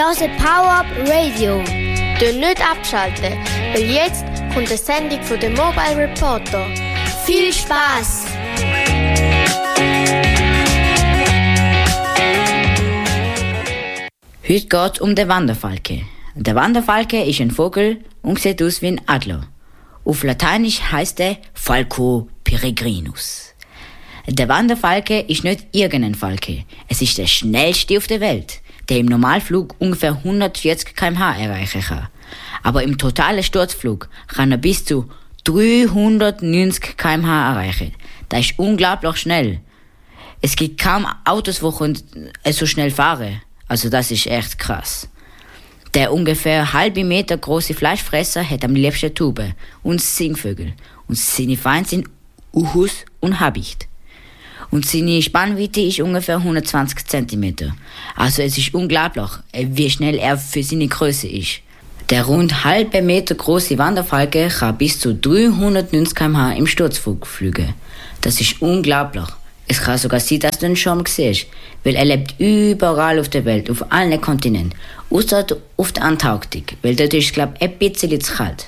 hört Power Up Radio. Dürft nicht abschalten, weil jetzt kommt eine Sendung von den Mobile Reporter. Viel Spaß! Heute geht es um den Wanderfalke. Der Wanderfalke ist ein Vogel und sieht aus wie ein Adler. Auf Lateinisch heißt er Falco peregrinus. Der Wanderfalke ist nicht irgendein Falke. Es ist der schnellste auf der Welt, der im Normalflug ungefähr 140 km/h erreichen kann. Aber im totalen Sturzflug kann er bis zu 390 km/h erreichen. Das ist unglaublich schnell. Es gibt kaum Autos, die so schnell fahren. Also das ist echt krass. Der ungefähr halbe Meter große Fleischfresser hat am liebsten Tauben und Singvögel. Und seine Feinde sind Uhus und Habicht. Und seine Spannweite ist ungefähr 120 cm. Also es ist unglaublich, wie schnell er für seine Größe ist. Der rund halbe Meter große Wanderfalke kann bis zu 390 km/h im Sturzflug fliegen. Das ist unglaublich. Es kann sogar sein, dass du ihn schon mal siehst, weil er lebt überall auf der Welt, auf allen Kontinenten, außer auf der Antarktik, weil dort ist es, glaube ich, ein bisschen zu kalt.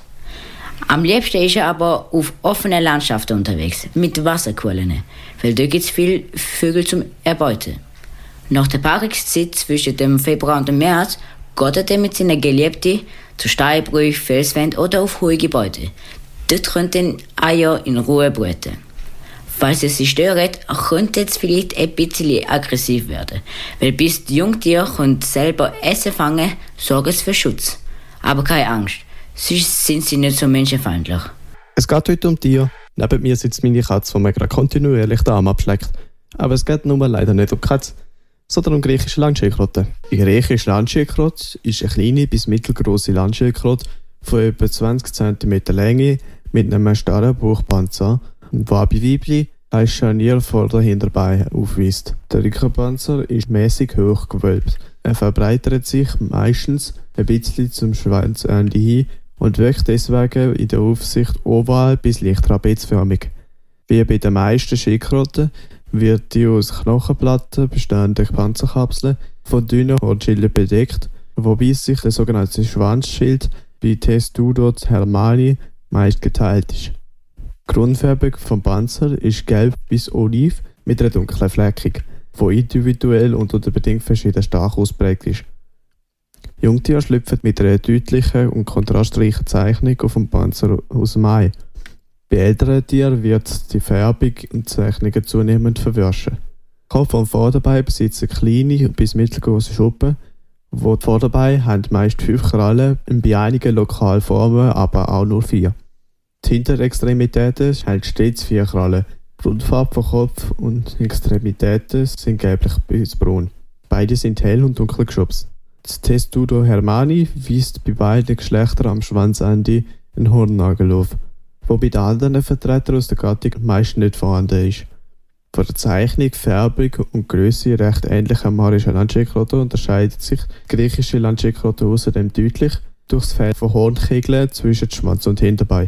Am liebsten ist er aber auf offenen Landschaften unterwegs, mit Wasserquellen, weil dort gibt es viele Vögel zum Erbeuten. Nach der Paarungszeit zwischen dem Februar und dem März geht er mit seiner Geliebten zu Steinbrüchen, Felswänden oder auf hohe Gebäude. Dort können Eier in Ruhe brüten. Falls es sie stört, könnte es vielleicht ein bisschen aggressiv werden, weil bis die Jungtiere selber Essen fangen, sorgen sie für Schutz. Aber keine Angst, sonst sind sie nicht so menschenfeindlich. Es geht heute um Tiere. Neben mir sitzt meine Katze, die mir gerade kontinuierlich den Arm abschlägt. Aber es geht nur leider nicht um die Katze, sondern um griechische Landschildkröten. Die griechische Landschildkröte ist eine kleine bis mittelgroße Landschildkröte von etwa 20 cm Länge mit einem starren Bauchpanzer, der bei Weibchen ein Scharnier vor der Hinterbeine aufweist. Der Rückenpanzer ist mäßig hoch gewölbt. Er verbreitert sich meistens ein bisschen zum Schwanzende hin und wirkt deswegen in der Aufsicht oval bis leicht trapezförmig. Wie bei den meisten Schildkröten wird die aus Knochenplatten bestehende Panzerkapsel von dünnen Hornschilden bedeckt, wobei sich der sogenannte Schwanzschild bei Testudot hermani meist geteilt ist. Die Grundfärbung vom Panzer ist gelb bis oliv mit einer dunklen Fleckung, die individuell und unter Bedingungen verschieden stark ausprägt ist. Jungtiere schlüpfen mit einer deutlichen und kontrastreichen Zeichnung auf dem Panzer aus dem Ei. Bei älteren Tieren wird die Färbung und Zeichnungen zunehmend verwirschen. Kopf und Vorderbein besitzen kleine bis mittelgroße Schuppen, wo die Vorderbeine haben meist 5 Krallen, bei einigen Lokalformen aber auch nur 4. Die Hinterextremitäten haben stets 4 Krallen. Die Grundfarbe von Kopf und Extremitäten sind gelblich bis braun. Beide sind hell und dunkel geschupst. Das Testudo hermani weist bei beiden Geschlechtern am Schwanzende einen Hornnagel auf, wo bei den anderen Vertretern aus der Gattung meist nicht vorhanden ist. Von der Zeichnung, Färbung und Größe recht ähnlich am arischen Landschildkröte unterscheidet sich die griechische Landschildkröte außerdem deutlich durch das Fehlen von Hornkegeln zwischen Schwanz und Hinterbein.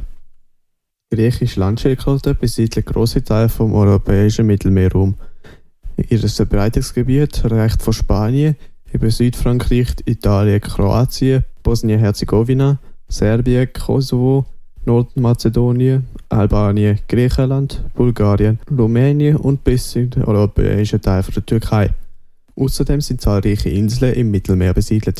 Die griechische Landschildkröte besiedelt grosse Teile vom europäischen Mittelmeerraum. Ihr Verbreitungsgebiet reicht von Spanien über Südfrankreich, Italien, Kroatien, Bosnien-Herzegowina, Serbien, Kosovo, Nordmazedonien, Albanien, Griechenland, Bulgarien, Rumänien und bis in den europäischen Teil der Türkei. Außerdem sind zahlreiche Inseln im Mittelmeer besiedelt.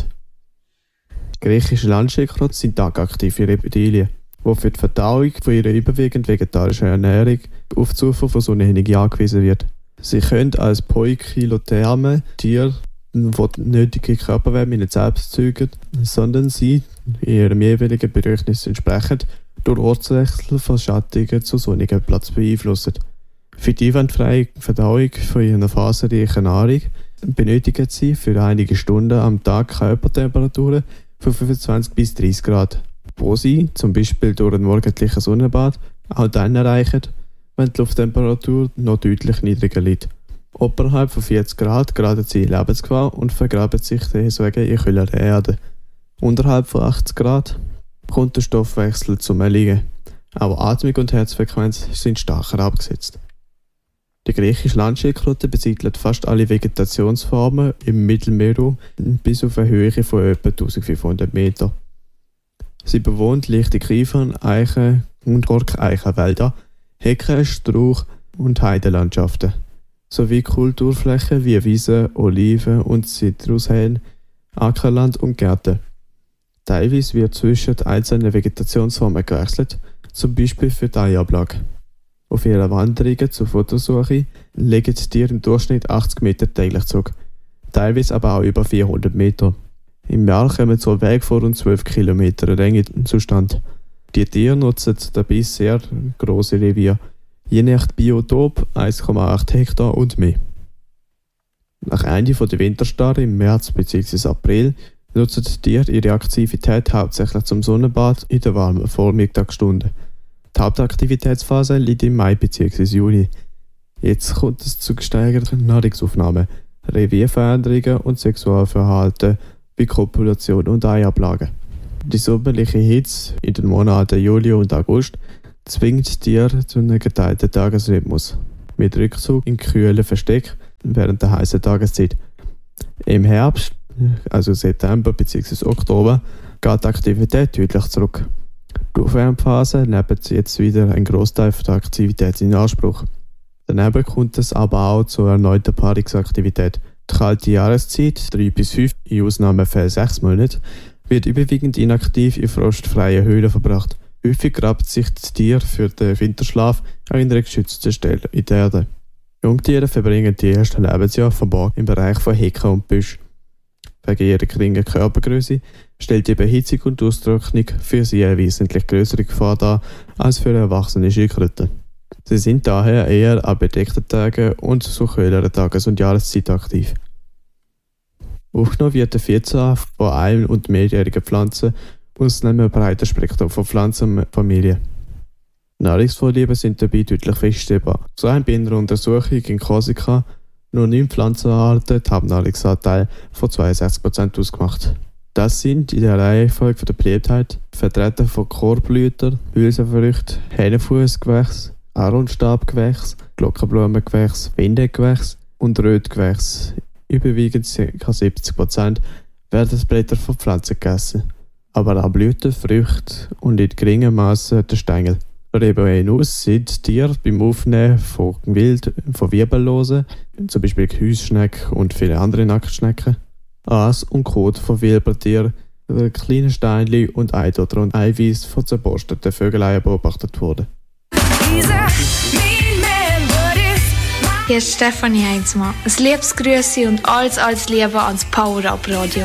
Griechische Landschildkröten sind tagaktive Reptilien, die für die Verdauung von ihrer überwiegend vegetarischen Ernährung auf die Zufuhr von Sonnenenergie angewiesen wird. Sie können als poikilotherme Tiere, die die nötige Körperwärme nicht selbst erzeugen, sondern sie ihrem jeweiligen Bedürfnis entsprechend durch Ortswechsel von schattigen zu sonnigen Platz beeinflussen. Für die einwandfreie Verdauung von ihrer faserreichen Nahrung benötigen sie für einige Stunden am Tag Körpertemperaturen von 25 bis 30 Grad, wo sie, zum Beispiel durch ein morgendliches Sonnenbad, auch dann erreichen, wenn die Lufttemperatur noch deutlich niedriger liegt. Oberhalb von 40 Grad geraten sie in Lebensgefahr und vergraben sich deswegen in kühlere Erde. Unterhalb von 80 Grad kommt der Stoffwechsel zum Erliegen. Auch Atmung und Herzfrequenz sind stark herabgesetzt. Die griechische Landschildkröte besiedelt fast alle Vegetationsformen im Mittelmeerraum bis auf eine Höhe von etwa 1500 Meter. Sie bewohnt leichte Kiefern, Eichen und Korkeichenwälder, Hecken, Strauch- und Heidelandschaften, sowie Kulturflächen wie Wiesen, Oliven und Zitrushainen, Ackerland und Gärten. Teilweise wird zwischen einzelnen Vegetationsformen gewechselt, zum Beispiel für die Eiablage. Auf ihren Wanderungen zur Futtersuche legen die Tiere im Durchschnitt 80 Meter täglich zurück, teilweise aber auch über 400 Meter. Im Jahr kommen so Wege von rund 12 Kilometer Länge zustande. Die Tiere nutzen dabei sehr grosse Reviere, je nach Biotop 1,8 Hektar und mehr. Nach Ende der Winterstarre im März bzw. April nutzen die Tiere ihre Aktivität hauptsächlich zum Sonnenbad in der warmen Vormittagsstunden. Die Hauptaktivitätsphase liegt im Mai bzw. Juni. Jetzt kommt es zu gesteigerten Nahrungsaufnahmen, Revierveränderungen und Sexualverhalten wie Kopulation und Eiablage. Die sommerliche Hitze in den Monaten Juli und August zwingt die Tiere zu einem geteilten Tagesrhythmus, mit Rückzug in kühlen Versteck während der heißen Tageszeit. Im Herbst, also September bzw. Oktober, geht die Aktivität deutlich zurück. Die Aufwärmphase nimmt jetzt wieder einen Großteil der Aktivität in Anspruch. Daneben kommt es aber auch zur erneuten Paarungsaktivität. Die kalte Jahreszeit, 3 bis 5, in Ausnahmefällen 6 Monate, wird überwiegend inaktiv in frostfreien Höhlen verbracht. Häufig graben sich die Tiere für den Winterschlaf an einer geschützten Stelle in der Erde. Jungtiere verbringen die ersten Lebensjahre verborgen im Bereich von Hecken und Büsch. Wegen ihrer geringen Körpergröße stellt die Behitzung und Austrocknung für sie eine wesentlich größere Gefahr dar als für erwachsene Schildkröten. Sie sind daher eher an bedeckten Tagen und zu kühleren Tages- und Jahreszeiten aktiv. Aufgenommen wird der Vielzahl von ein- und mehrjährigen Pflanzen aus einem breiten Spektrum von Pflanzenfamilien. Nahrungsvorlieben sind dabei deutlich feststellbar. So haben bei einer Untersuchung in Korsika nur 9 Pflanzenarten den Hauptnahrungsanteil von 62% ausgemacht. Das sind in der Reihenfolge der Beliebtheit Vertreter von Kohlblütern, Hülsenfrüchten, Hähnchenfußgewächs, Aaronstabgewächs, Glockenblumengewächs, Windegewächs und Rötgewächs. Überwiegend ca. 70% werden Blätter von Pflanzen gegessen, aber auch Blüten, Früchte und in geringem Maße der Stängel. Darüber hinaus sind Tiere beim Aufnehmen von Wild, von Wirbellosen, zum Beispiel Gehäusschnecken und viele andere Nacktschnecken, Aas und Kot von Wirbeltieren, kleine Steinchen und Eidotter und Eiweiß von zerborsteten Vögeleien beobachtet wurden. Hier ist Stefanie Heinzmann. Ein liebes Grüße und alles Liebe ans Power Up Radio.